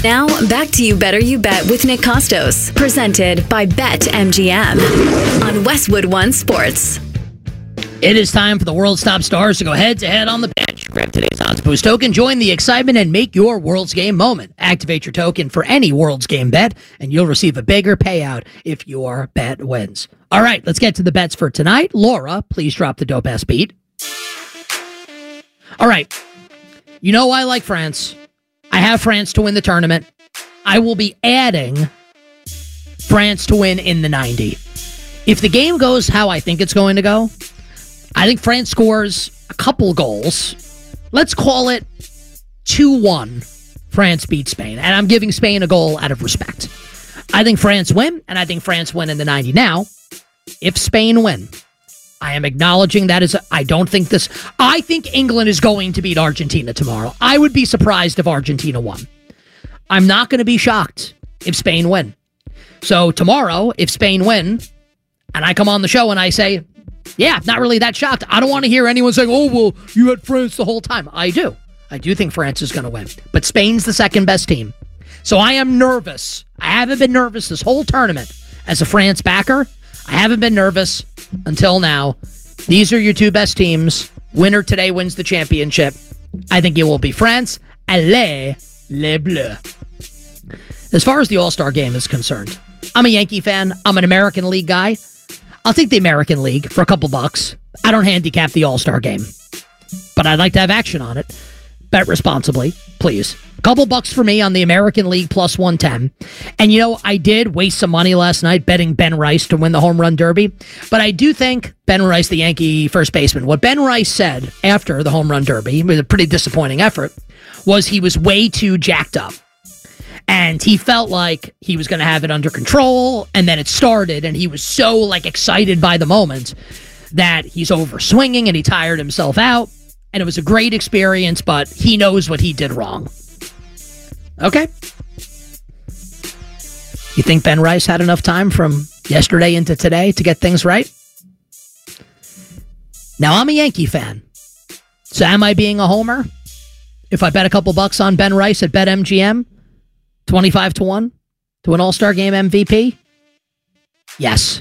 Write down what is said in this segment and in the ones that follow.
Now, back to You Better You Bet with Nick Costos, presented by BetMGM on Westwood One Sports. It is time for the world's top stars to go head-to-head on the bench. Grab today's Odds Boost token, join the excitement, and make your World's Game moment. Activate your token for any World's Game bet, and you'll receive a bigger payout if your bet wins. All right, let's get to the bets for tonight. Laura, please drop the dope-ass beat. All right, you know I like France. I have France to win the tournament. I will be adding France to win in the 90. If the game goes how I think it's going to go, I think France scores a couple goals. Let's call it 2-1. France beats Spain. And I'm giving Spain a goal out of respect. I think France win, and I think France win in the 90. Now, if Spain win, I am acknowledging that I think England is going to beat Argentina tomorrow. I would be surprised if Argentina won. I'm not going to be shocked if Spain win. So tomorrow, if Spain win, and I come on the show and I say, yeah, not really that shocked. I don't want to hear anyone saying, oh, well, you had France the whole time. I do. I do think France is going to win. But Spain's the second best team. So I am nervous. I haven't been nervous this whole tournament as a France backer. I haven't been nervous until now. These are your two best teams. Winner today wins the championship. I think it will be France. Allez, les Bleus. As far as the All-Star game is concerned, I'm a Yankee fan. I'm an American League guy. I'll take the American League for a couple bucks. I don't handicap the All-Star game, but I'd like to have action on it. Bet responsibly, please. A couple bucks for me on the American League plus 110. And you know, I did waste some money last night betting Ben Rice to win the home run derby, but I do think Ben Rice, the Yankee first baseman, what Ben Rice said after the home run derby, with a pretty disappointing effort, was he was way too jacked up. And he felt like he was going to have it under control, and then it started, and he was so excited by the moment that he's over swinging, and he tired himself out, and it was a great experience, but he knows what he did wrong. Okay? You think Ben Rice had enough time from yesterday into today to get things right? Now, I'm a Yankee fan, so am I being a homer? If I bet a couple bucks on Ben Rice at BetMGM, 25-1 to an All-Star Game MVP? Yes.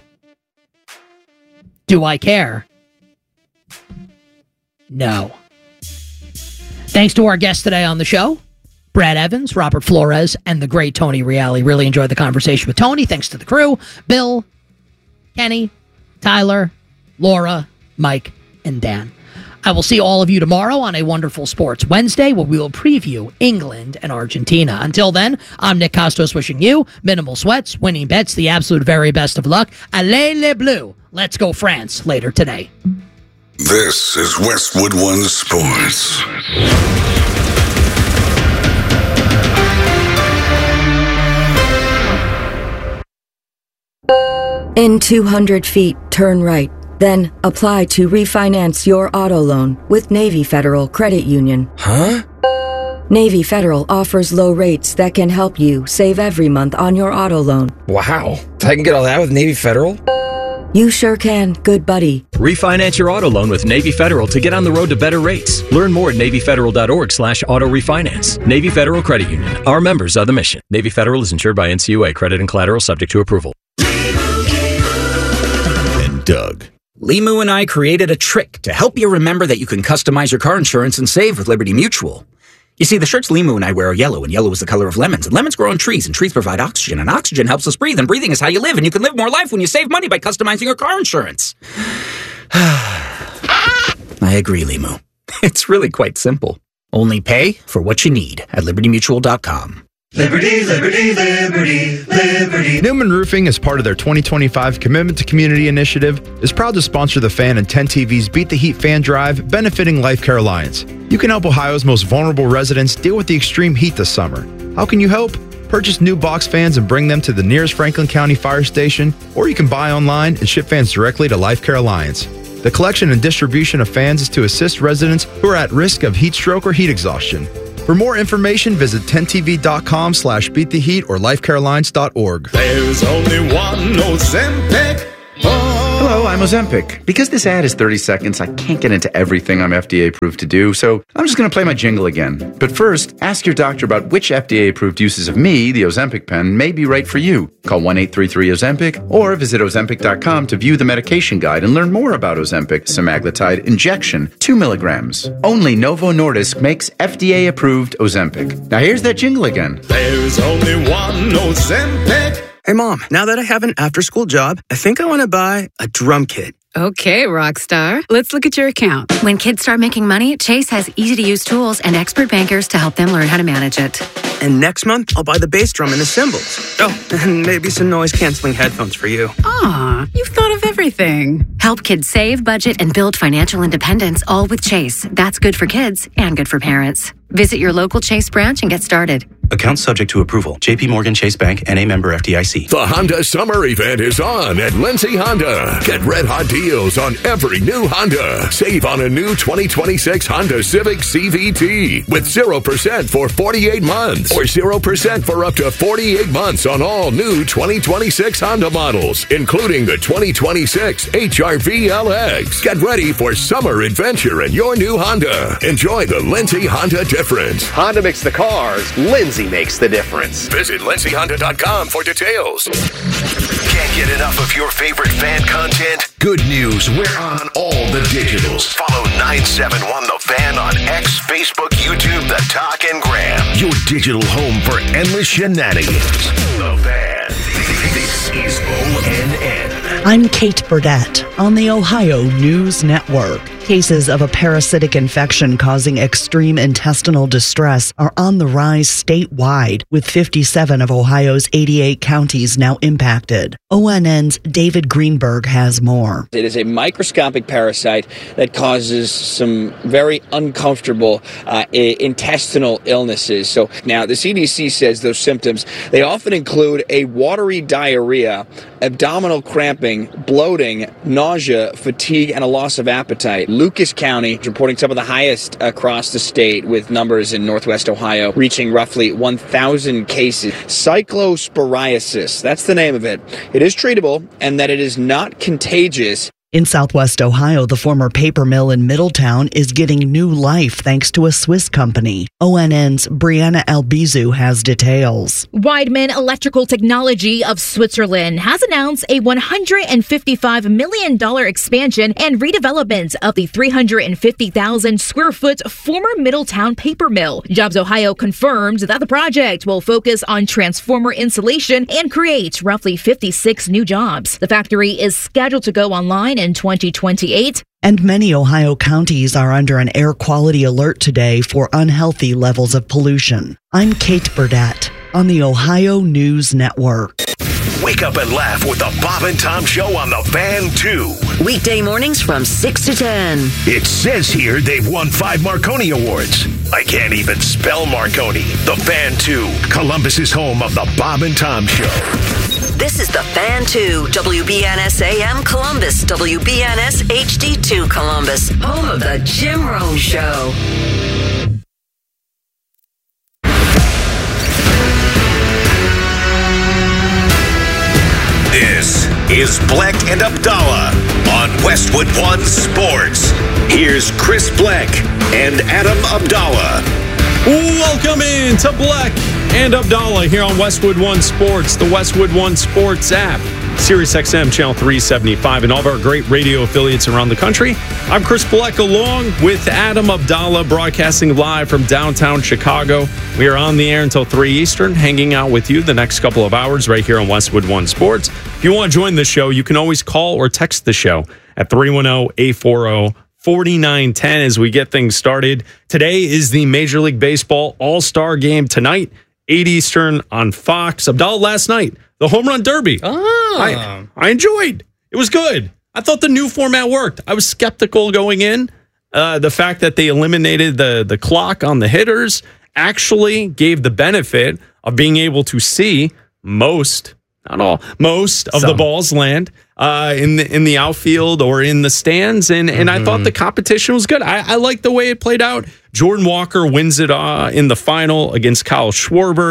Do I care? No. Thanks to our guests today on the show, Brad Evans, Robert Flores, and the great Tony Reale. Really enjoyed the conversation with Tony. Thanks to the crew, Bill, Kenny, Tyler, Laura, Mike, and Dan. I will see all of you tomorrow on a wonderful Sports Wednesday where we will preview England and Argentina. Until then, I'm Nick Costos wishing you minimal sweats, winning bets, the absolute very best of luck. Allez les Bleus. Let's go France later today. This is Westwood One Sports. In 200 feet, turn right. Then apply to refinance your auto loan with Navy Federal Credit Union. Huh? Navy Federal offers low rates that can help you save every month on your auto loan. Wow. I can get all that with Navy Federal? You sure can, good buddy. Refinance your auto loan with Navy Federal to get on the road to better rates. Learn more at NavyFederal.org/auto refinance. Navy Federal Credit Union. Our members are the mission. Navy Federal is insured by NCUA. Credit and collateral subject to approval. And Doug. Limu and I created a trick to help you remember that you can customize your car insurance and save with Liberty Mutual. You see, the shirts Limu and I wear are yellow, and yellow is the color of lemons. And lemons grow on trees, and trees provide oxygen, and oxygen helps us breathe, and breathing is how you live, and you can live more life when you save money by customizing your car insurance. I agree, Limu. It's really quite simple. Only pay for what you need at LibertyMutual.com. Liberty, liberty, liberty, liberty. Newman Roofing, as part of their 2025 Commitment to Community initiative, is proud to sponsor the Fan and 10 TV's Beat the Heat fan drive, benefiting Life Care Alliance. You can help Ohio's most vulnerable residents deal with the extreme heat this summer. How can you help? Purchase new box fans and bring them to the nearest Franklin County Fire Station, or you can buy online and ship fans directly to Life Care Alliance. The collection and distribution of fans is to assist residents who are at risk of heat stroke or heat exhaustion. For more information, visit 10tv.com/beattheheat or lifecarealliance.org. There's only one Ozempic. Hello, I'm Ozempic. Because this ad is 30 seconds, I can't get into everything I'm FDA approved to do, so I'm just going to play my jingle again. But first, ask your doctor about which FDA approved uses of me, the Ozempic pen, may be right for you. Call 1-833-OZEMPIC or visit Ozempic.com to view the medication guide and learn more about Ozempic semaglutide injection, 2 milligrams. Only Novo Nordisk makes FDA approved Ozempic. Now here's that jingle again. There's only one Ozempic. Hey, Mom, now that I have an after-school job, I think I want to buy a drum kit. Okay, rock star. Let's look at your account. When kids start making money, Chase has easy-to-use tools and expert bankers to help them learn how to manage it. And next month, I'll buy the bass drum and the cymbals. Oh, and maybe some noise-canceling headphones for you. Aw, you've thought of everything. Help kids save, budget, and build financial independence, all with Chase. That's good for kids and good for parents. Visit your local Chase branch and get started. Account subject to approval. JP Morgan Chase Bank, N.A. member FDIC. The Honda Summer Event is on at Lindsay Honda. Get red-hot deals on every new Honda. Save on a new 2026 Honda Civic CVT with 0% for 48 months or 0% for up to 48 months on all new 2026 Honda models, including the 2026 HR-V LX. Get ready for summer adventure in your new Honda. Enjoy the Lindsay Honda difference. Honda makes the cars. Lindsay makes the difference. Visit LindsayHonda.com for details. Can't get enough of your favorite fan content? Good news, we're on all the digitals. Follow 971 The Fan on X, Facebook, YouTube, The Talk, and Gram. Your digital home for endless shenanigans. The Fan. This is ONN. I'm Kate Burdett on the Ohio News Network. Cases of a parasitic infection causing extreme intestinal distress are on the rise statewide, with 57 of Ohio's 88 counties now impacted. ONN's David Greenberg has more. It is a microscopic parasite that causes some very uncomfortable intestinal illnesses. So now the CDC says those symptoms, they often include a watery diarrhea, abdominal cramping, bloating, nausea, fatigue, and a loss of appetite. Lucas County is reporting some of the highest across the state, with numbers in northwest Ohio reaching roughly 1,000 cases. Cyclosporiasis, that's the name of it. It is treatable, and that it is not contagious. In southwest Ohio, the former paper mill in Middletown is getting new life thanks to a Swiss company. ONN's Brianna Albizu has details. Weidmann Electrical Technology of Switzerland has announced a $155 million expansion and redevelopment of the 350,000 square foot former Middletown paper mill. Jobs Ohio confirmed that the project will focus on transformer insulation and create roughly 56 new jobs. The factory is scheduled to go online in 2028. And many Ohio counties are under an air quality alert today for unhealthy levels of pollution. I'm Kate Burdett on the Ohio News Network. Wake up and laugh with the Bob and Tom Show on the Fan 2. Weekday mornings from 6 to 10. It says here they've won 5 Marconi Awards. I can't even spell Marconi. The Fan 2, Columbus's home of the Bob and Tom Show. This is the Fan 2, WBNS AM Columbus, WBNS HD2 Columbus, home of the Jim Rome Show. This is Bleck and Abdallah on Westwood One Sports. Here's Chris Bleck and Adam Abdallah. Welcome in to Bleck and Abdallah here on Westwood One Sports, the Westwood One Sports app, Sirius XM Channel 375, and all of our great radio affiliates around the country. I'm Chris Bleck along with Adam Abdallah, broadcasting live from downtown Chicago. We are on the air until 3 Eastern, hanging out with you the next couple of hours right here on Westwood One Sports. If you want to join the show, you can always call or text the show at 310-840-4910 as we get things started. Today is the Major League Baseball All-Star Game tonight, 8 Eastern on Fox. Abdallah, last night, the Home Run Derby. I enjoyed. It was good. I thought the new format worked. I was skeptical going in. The fact that they eliminated the clock on the hitters actually gave the benefit of being able to see most of the balls land in the outfield or in the stands. And I thought the competition was good. I liked the way it played out. Jordan Walker wins it in the final against Kyle Schwarber.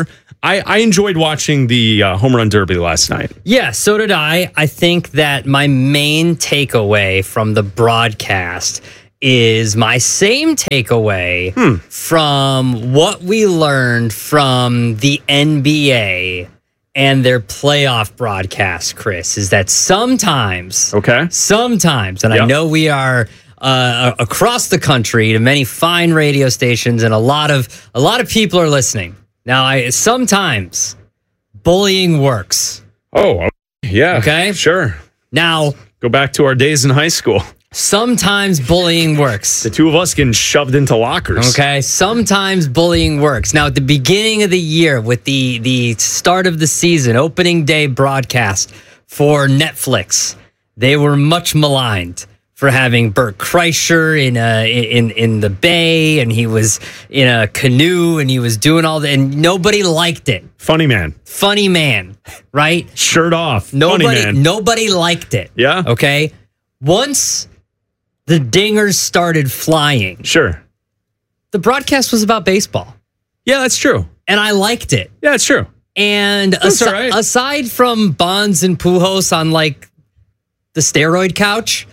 I enjoyed watching the home run derby last night. Yeah, so did I. I think that my main takeaway from the broadcast is my same takeaway from what we learned from the NBA and their playoff broadcast, Chris, is that sometimes, and I know we are across the country to many fine radio stations, and a lot of people are listening. Now, sometimes bullying works. Oh, yeah. Okay? Sure. Now, go back to our days in high school. Sometimes bullying works. The two of us getting shoved into lockers. Okay, sometimes bullying works. Now, at the beginning of the year, with the start of the season, opening day broadcast for Netflix, they were much maligned for having Bert Kreischer in the bay, and he was in a canoe, and he was doing all that, and nobody liked it. Funny man, right? Shirt off. Nobody, funny man. Nobody liked it. Yeah. Okay. Once the dingers started flying, sure, the broadcast was about baseball. Yeah, that's true, and I liked it. Yeah, that's true. And aside from Bonds and Pujols on like the steroid couch,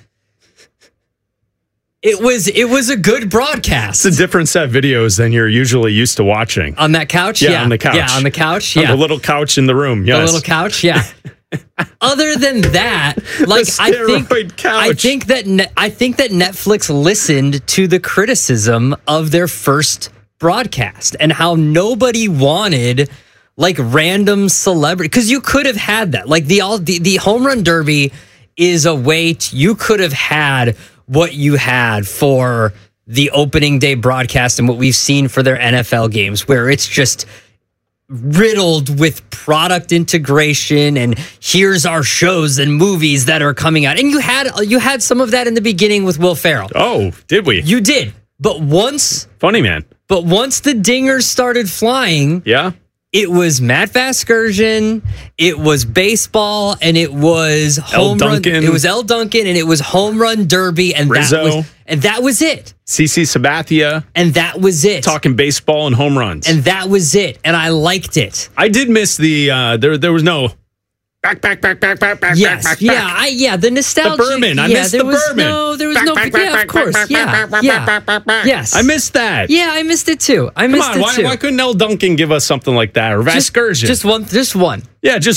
it was a good broadcast. It's a different set of videos than you're usually used to watching. On that couch? Yeah, on the couch. Yeah, on the couch. On Yeah. the little couch in the room. Yes. The little couch, yeah. Other than that, like I think that Netflix listened to the criticism of their first broadcast and how nobody wanted like random celebrity, because you could have had that. Like the home run derby is a way you could have had what you had for the opening day broadcast and what we've seen for their NFL games, where it's just riddled with product integration and here's our shows and movies that are coming out. And you had some of that in the beginning with Will Ferrell. Oh, did we? You did. But once the dingers started flying, yeah, it was Matt Vasgersian, it was baseball, and it was home run. It was El Duncan, and it was home run derby, and Rizzo. that was it. CC Sabathia, and that was it. Talking baseball and home runs, and that was it. And I liked it. I did miss the there was no back. Yes, the nostalgia. The Berman. I missed the Berman. There was no. Yeah, of course. Yeah. Yes, I missed that. Yeah, I missed it too. Why couldn't El Duncan give us something like that, or Vasgersian? Just one. Yeah, just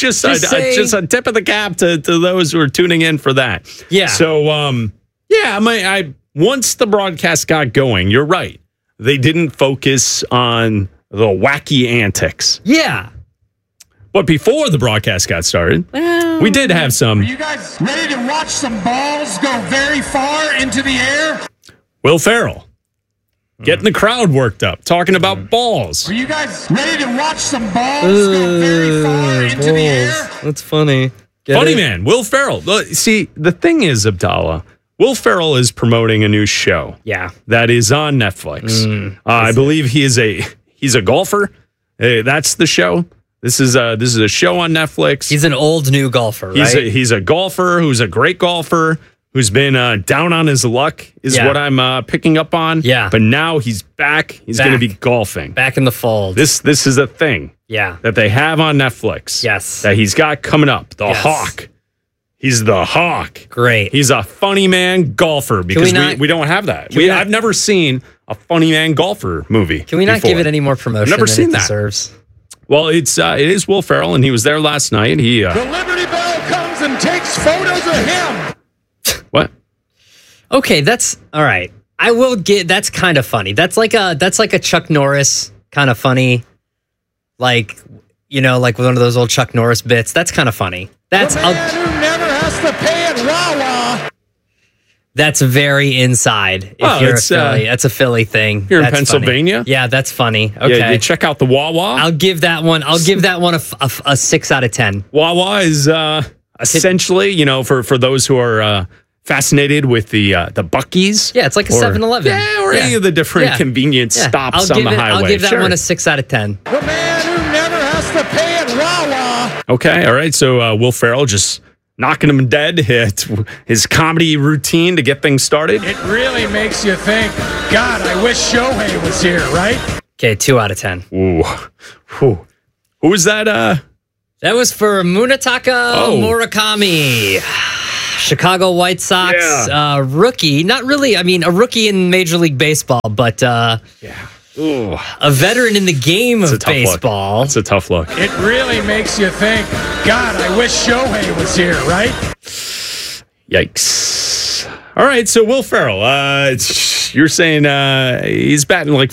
a tip of the cap to those who are tuning in for that. Yeah. So I once the broadcast got going, you're right. They didn't focus on the wacky antics. Yeah. But before the broadcast got started, we did have some. Are you guys ready to watch some balls go very far into the air? Will Ferrell getting the crowd worked up, talking about balls. Are you guys ready to watch some balls go very far into the air? That's funny. Funny man, Will Ferrell. See, the thing is, Abdallah, Will Ferrell is promoting a new show. Yeah. That is on Netflix. I believe he's a golfer. That's the show. This is a show on Netflix. He's an old new golfer, right? He's a golfer who's a great golfer who's been down on his luck is what I'm picking up on. Yeah. But now he's back. He's going to be golfing. Back in the fold. This is a thing. Yeah. That they have on Netflix. Yes. That he's got coming up. The Hawk. He's the Hawk. Great. He's a funny man golfer because we don't have that. I've never seen a funny man golfer movie. Can we not give it any more promotion I've never seen it that. deserves? Well, it is Will Ferrell, and he was there last night. The Liberty Bell comes and takes photos of him. What? Okay, that's all right. I will get. That's kind of funny. That's like a Chuck Norris kind of funny, like like one of those old Chuck Norris bits. That's kind of funny. That's the man who never has to pay at Wawa. That's very inside. If you're a Philly, that's a Philly thing. You're that's in Pennsylvania? Funny. Yeah, that's funny. Okay, yeah, you check out the Wawa. I'll give that one a 6 out of 10. Wawa is essentially, for those who are fascinated with the Buc-ee's. Yeah, it's like a 7-Eleven. Yeah, or any of the different convenience stops on the highway. I'll give that one a 6 out of 10. The man who never has to pay at Wawa. Okay, all right. So Will Ferrell just knocking him dead, his comedy routine to get things started. It really makes you think, God, I wish Shohei was here, right? Okay, 2 out of 10. Ooh. Who was that? That was for Munetaka Murakami. Chicago White Sox rookie. Not really, I mean, a rookie in Major League Baseball, but a veteran in the game of baseball. It's a tough look. It really makes you think, God, I wish Shohei was here, right? Yikes. All right, so Will Ferrell, you're saying he's batting like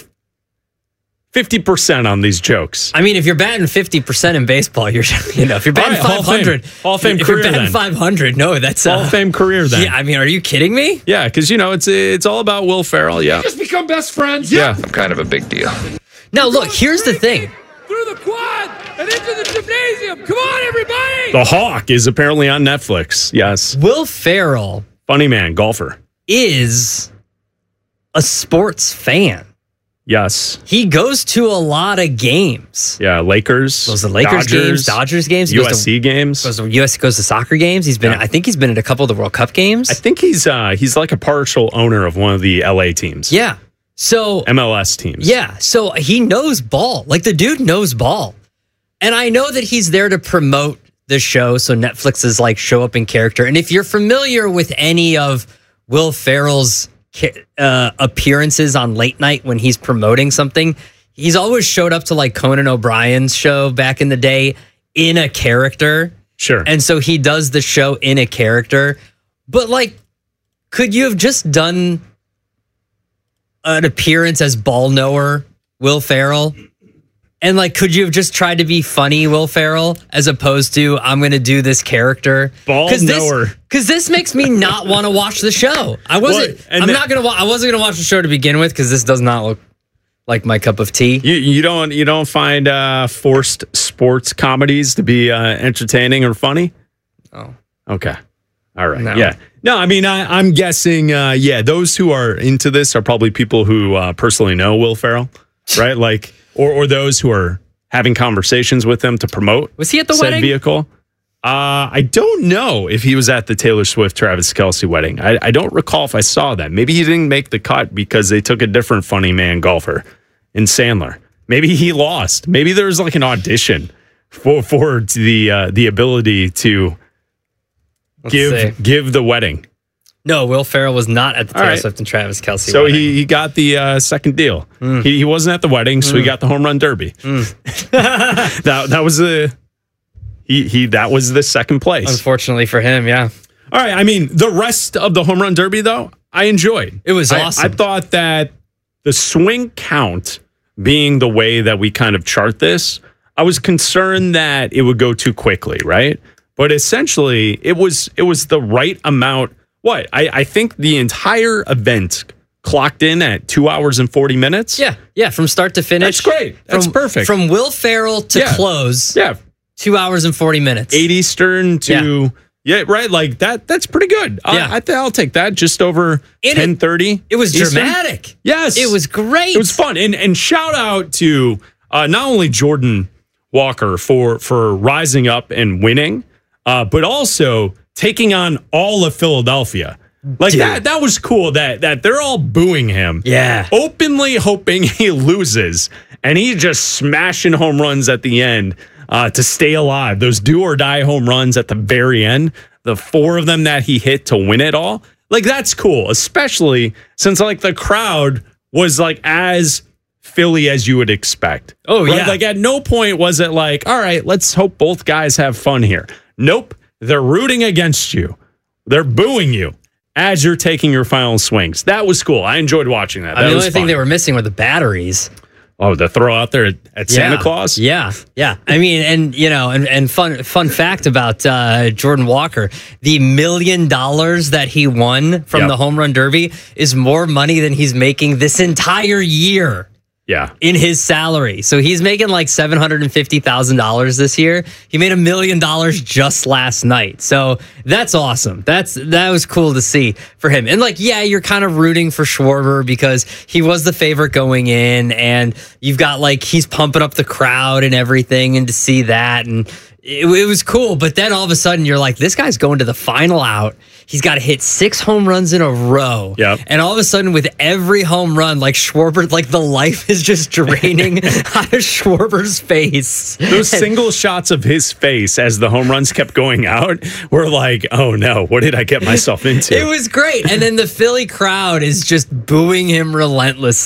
50% on these jokes. I mean, if you're batting 50% in baseball, if you're batting 500, Hall of Fame if career, you're batting then. 500, no, that's Hall of Fame career then. Yeah, I mean, are you kidding me? Yeah, because it's all about Will Ferrell. Yeah, Just become best friends. yeah. I'm kind of a big deal. Now, look, here's the thing. Through the quad and into the gymnasium. Come on, everybody. The Hawk is apparently on Netflix. Yes, Will Ferrell, funny man, golfer, is a sports fan. Yes, he goes to a lot of games. Yeah, Lakers. Goes to Lakers games, Dodgers games, he USC games. Goes to soccer games. He's been. I think he's been at a couple of the World Cup games. I think he's like a partial owner of one of the LA teams. Yeah. So MLS teams. Yeah. So he knows ball. Like the dude knows ball. And I know that he's there to promote the show. So Netflix is like show up in character. And if you're familiar with any of Will Ferrell's appearances on late night when he's promoting something, he's always showed up to like Conan O'Brien's show back in the day in a character. Sure. And so he does the show in a character. But like, could you have just done an appearance as ball knower Will Ferrell? And like, could you have just tried to be funny Will Ferrell as opposed to I'm going to do this character? Ball knower. Because this makes me not want to watch the show. I wasn't going to watch the show to begin with because this does not look like my cup of tea. You don't find forced sports comedies to be entertaining or funny? Oh. Okay. All right. No. Yeah. No, I mean, I'm guessing, those who are into this are probably people who personally know Will Ferrell, right? Like, or those who are having conversations with him to promote. Was he at the said wedding? Vehicle. I don't know if he was at the Taylor Swift Travis Kelce wedding. I don't recall if I saw that. Maybe he didn't make the cut because they took a different funny man golfer in Sandler. Maybe he lost. Maybe there's like an audition for the ability to give the wedding. No, Will Ferrell was not at the Taylor Swift and Travis Kelce so wedding. he got the second deal. He wasn't at the wedding, so he got the home run derby. that was that was the second place. Unfortunately for him, yeah. All right, I mean, the rest of the home run derby, though, I enjoyed. It was awesome. I thought that the swing count being the way that we kind of chart this, I was concerned that it would go too quickly, right? But essentially, it was the right amount. What? I think the entire event clocked in at 2 hours and 40 minutes. Yeah, from start to finish. That's great. That's perfect. From Will Ferrell to close. Yeah. 2 hours and 40 minutes. 8 Eastern to... Yeah, right. Like that's pretty good. Yeah. I'll take that. Just over 10:30. It was Eastern. dramatic. Yes, it was great. It was fun. And shout out to not only Jordan Walker for rising up and winning, but also taking on all of Philadelphia. Like that was cool. That they're all booing him. Yeah, openly hoping he loses, and he's just smashing home runs at the end. To stay alive, those do or die home runs at the very end, the 4 of them that he hit to win it all, like that's cool, especially since like the crowd was like as Philly as you would expect. Oh, right? yeah. Like at no point was it like, all right, let's hope both guys have fun here. Nope. They're rooting against you. They're booing you as you're taking your final swings. That was cool. I enjoyed watching that. The only thing they were missing were the batteries. Oh, the throw out there at Santa Claus? Yeah. I mean, and fun fact about Jordan Walker, the $1 million that he won from the home run derby is more money than he's making this entire year. Yeah. In his salary. So he's making like $750,000 this year. He made $1 million just last night. So that's awesome. That was cool to see for him. And like, yeah, you're kind of rooting for Schwarber because he was the favorite going in, and you've got like, he's pumping up the crowd and everything, and to see that, and it was cool, but then all of a sudden you're like, this guy's going to the final out. He's got to hit 6 home runs in a row. Yep. And all of a sudden with every home run, like Schwarber, like the life is just draining out of Schwarber's face. Those single shots of his face as the home runs kept going out were like, oh no, what did I get myself into? It was great. And then the Philly crowd is just booing him relentlessly.